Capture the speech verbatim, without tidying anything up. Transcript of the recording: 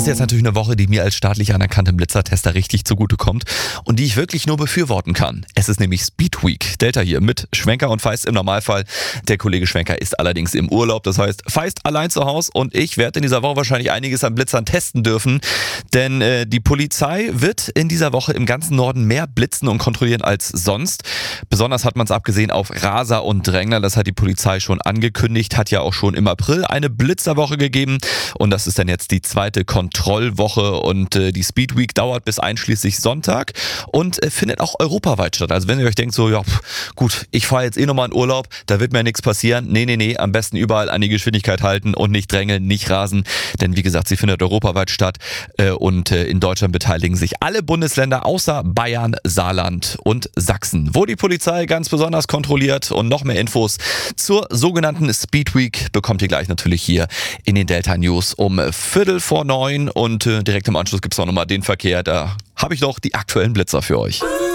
ist jetzt natürlich eine Woche, die mir als staatlich anerkanntem Blitzertester richtig zugutekommt und die ich wirklich nur befürworten kann. Es ist nämlich Speed Week. Delta hier mit Schwenker und Feist im Normalfall. Der Kollege Schwenker ist allerdings im Urlaub. Das heißt, Feist allein zu Hause und ich werde in dieser Woche wahrscheinlich einiges an Blitzern testen dürfen. Denn äh, die Polizei wird in dieser Woche im ganzen Norden mehr blitzen und kontrollieren als sonst. Besonders hat man es abgesehen auf Raser und Drängler. Das hat die Polizei schon angekündigt. Hat ja auch schon im April eine Blitzerwoche gegeben. Und das ist dann jetzt die zweite Kontrollwoche. Und äh, die Speed Week dauert bis einschließlich Sonntag und äh, findet auch europaweit statt. Also wenn ihr euch denkt, so ja, pff, gut, ich fahre jetzt eh nochmal in Urlaub, da wird mir nichts passieren. Nee, nee, nee, am besten überall an die Geschwindigkeit halten und nicht drängeln, nicht rasen. Denn wie gesagt, sie findet europaweit statt. Äh, und äh, in Deutschland beteiligen sich alle Bundesländer außer Bayern, Saarland und Sachsen, wo die Polizei ganz besonders kontrolliert. Und noch mehr Infos zur sogenannten Speed Week bekommt ihr gleich natürlich hier in den Delta News um Viertel vor neun. Und äh, direkt im Anschluss gibt es auch nochmal den Verkehr. Da habe ich noch die aktuellen Blitzer für euch.